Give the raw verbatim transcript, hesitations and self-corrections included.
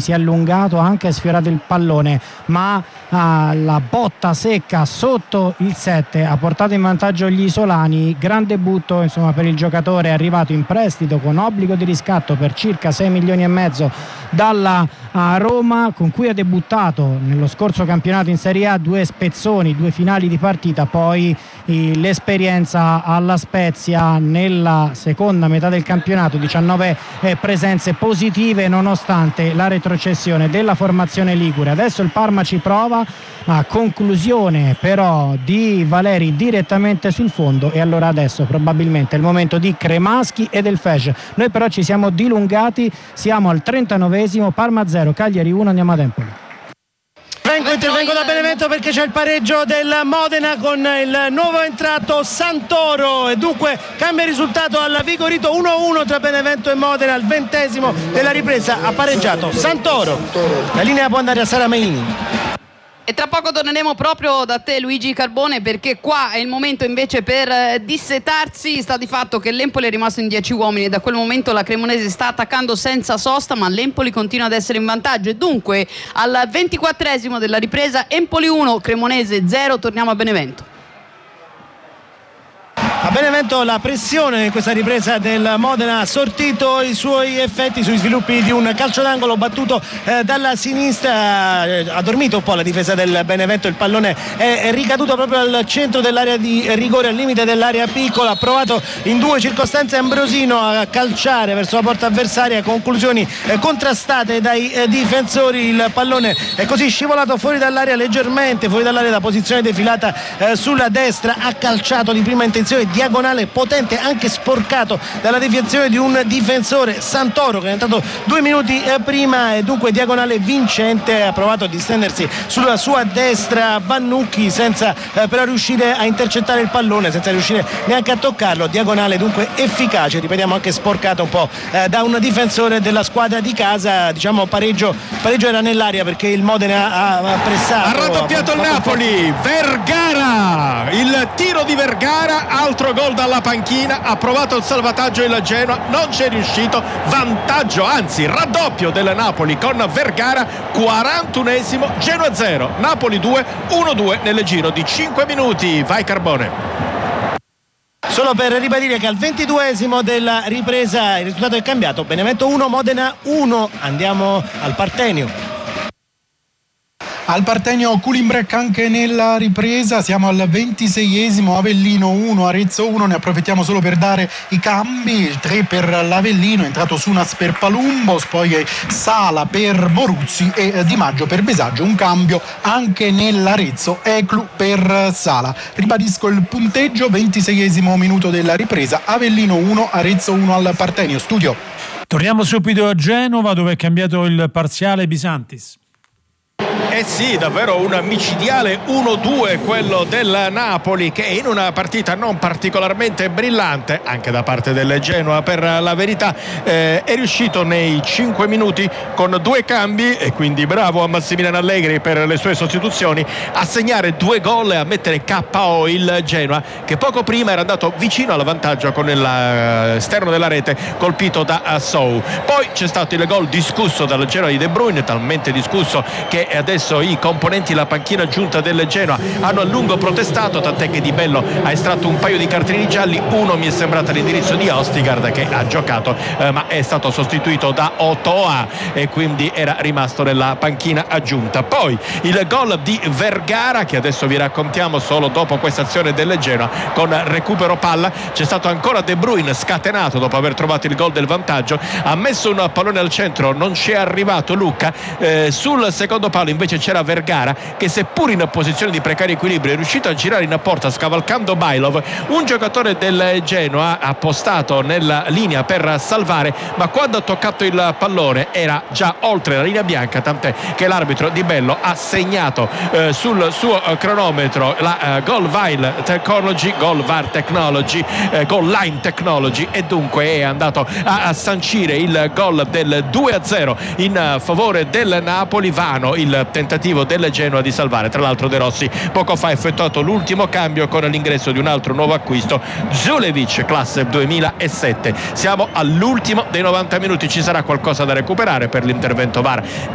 si è allungato, ha anche sfiorato il pallone, ma ah, la botta secca sotto il sette ha portato in vantaggio gli isolani. Gran debutto insomma per il giocatore, arrivato in prestito con obbligo di riscatto per circa sei milioni e mezzo dalla uh, Roma, con cui ha debuttato nello scorso campionato in Serie A, due spezzoni, due finali di partita, poi eh, l'esperienza alla Spezia nella seconda metà del campionato, diciannove eh, presenze positive nonostante la retrocessione della formazione ligure. Adesso il Parma ci prova, a conclusione però di Valeri direttamente sul fondo, e allora adesso probabilmente è il momento di Cremaschi e del Fes. Noi però ci siamo dilungati, siamo al trentanovesimo, Parma zero, Cagliari uno, andiamo ad Empoli. Vengo, intervengo da Benevento perché c'è il pareggio del Modena con il nuovo entrato Santoro, e dunque cambia il risultato al vigorito uno a uno tra Benevento e Modena. Al ventesimo della ripresa ha pareggiato Santoro. La linea può andare a Sara Meini. E tra poco torneremo proprio da te, Luigi Carbone, perché qua è il momento invece per dissetarsi. Sta di fatto che l'Empoli è rimasto in dieci uomini e da quel momento la Cremonese sta attaccando senza sosta, ma l'Empoli continua ad essere in vantaggio, e dunque al ventiquattresimo della ripresa Empoli uno, Cremonese zero. Torniamo a Benevento. A Benevento la pressione in questa ripresa del Modena ha sortito i suoi effetti sui sviluppi di un calcio d'angolo battuto eh, dalla sinistra. Eh, ha dormito un po' la difesa del Benevento, il pallone è, è ricaduto proprio al centro dell'area di rigore, al limite dell'area piccola. Ha provato in due circostanze Ambrosino a calciare verso la porta avversaria, conclusioni eh, contrastate dai eh, difensori. Il pallone è così scivolato fuori dall'area, leggermente fuori dall'area, da posizione defilata eh, sulla destra. Ha calciato di prima intenzione, diagonale potente, anche sporcato dalla deviazione di un difensore, Santoro, che è entrato due minuti prima, e dunque diagonale vincente. Ha provato a distendersi sulla sua destra Vannucchi senza eh, però riuscire a intercettare il pallone, senza riuscire neanche a toccarlo. Diagonale dunque efficace, ripetiamo, anche sporcato un po' eh, da un difensore della squadra di casa. Diciamo pareggio, pareggio era nell'aria perché il Modena ha, ha pressato. Ha raddoppiato il Napoli, Vergara, il tiro di Vergara, altro gol dalla panchina. Ha provato il salvataggio il Genoa, non c'è riuscito. Vantaggio, anzi raddoppio del Napoli con Vergara. quarantunesimo, Genoa zero, Napoli due, uno due nel giro di cinque minuti. Vai Carbone. Solo per ribadire che al ventiduesimo della ripresa il risultato è cambiato: Benevento uno, Modena uno. Andiamo al Partenio. Al Partenio Culimbrec anche nella ripresa, siamo al ventiseiesimo, Avellino uno, Arezzo uno. Ne approfittiamo solo per dare i cambi: il tre per l'Avellino, è entrato Sunas per Palumbos, poi Sala per Boruzzi e Di Maggio per Besaggio. Un cambio anche nell'Arezzo, Eclu per Sala. Ribadisco il punteggio: ventiseiesimo minuto della ripresa, Avellino uno, Arezzo uno al Partenio. Studio. Torniamo subito a Genova, dove è cambiato il parziale Bisantis. Eh sì, davvero un micidiale uno due quello del Napoli, che in una partita non particolarmente brillante anche da parte del Genoa, per la verità, eh, è riuscito nei cinque minuti con due cambi, e quindi bravo a Massimiliano Allegri per le sue sostituzioni, a segnare due gol e a mettere K O il Genoa, che poco prima era andato vicino al vantaggio con l'esterno della rete colpito da Sou. Poi c'è stato il gol discusso dal Genoa di De Bruyne, talmente discusso che adesso i componenti della panchina giunta del Genoa hanno a lungo protestato, tant'è che Di Bello ha estratto un paio di cartellini gialli. Uno mi è sembrato all'indirizzo di Ostigard, che ha giocato eh, ma è stato sostituito da Otoa e quindi era rimasto nella panchina aggiunta. Poi il gol di Vergara, che adesso vi raccontiamo solo dopo questa azione del Genoa con recupero palla. C'è stato ancora De Bruyne scatenato dopo aver trovato il gol del vantaggio, ha messo un pallone al centro, non ci è arrivato Lucca. Eh, sul secondo palo invece c'era Vergara, che seppur in posizione di precario equilibrio è riuscito a girare in porta scavalcando Bailov. Un giocatore del Genoa ha postato nella linea per salvare, ma quando ha toccato il pallone era già oltre la linea bianca, tant'è che l'arbitro Di Bello ha segnato eh, sul suo eh, cronometro la eh, goal Vile Technology, goal V A R Technology, eh, goal line technology, e dunque è andato a, a sancire il gol del due a zero in uh, favore del Napoli. Vano il tentativo del Genoa di salvare. Tra l'altro De Rossi poco fa ha effettuato l'ultimo cambio con l'ingresso di un altro nuovo acquisto, Zulevic, classe duemilasette. Siamo all'ultimo dei novanta minuti, ci sarà qualcosa da recuperare per l'intervento V A R